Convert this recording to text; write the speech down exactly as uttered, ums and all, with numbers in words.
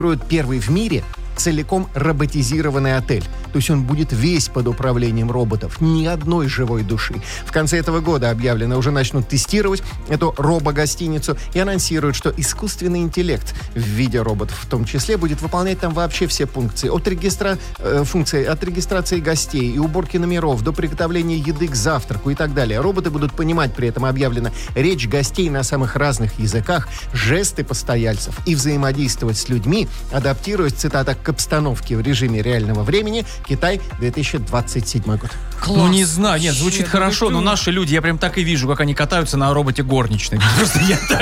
первый в мире целиком роботизированный отель. То есть он будет весь под управлением роботов. Ни одной живой души. В конце этого года объявлено, уже начнут тестировать эту робо-гостиницу и анонсируют, что искусственный интеллект в виде роботов в том числе будет выполнять там вообще все функции. От, регистра... э, функции, от регистрации гостей и уборки номеров до приготовления еды к завтраку и так далее. Роботы будут понимать, при этом объявлено, речь гостей на самых разных языках, жесты постояльцев и взаимодействовать с людьми, адаптируясь, цитата, к обстановке в режиме реального времени. Китай, две тысячи двадцать седьмой год. Класс. Ну, не знаю, нет, звучит хорошо, но наши люди, я прям так и вижу, как они катаются на роботе горничной. Просто я так